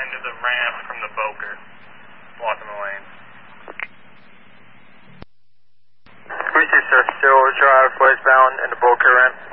into the ramp from the Boker, blocking the lanes. 326, sir. Still drive westbound in the Boker ramp.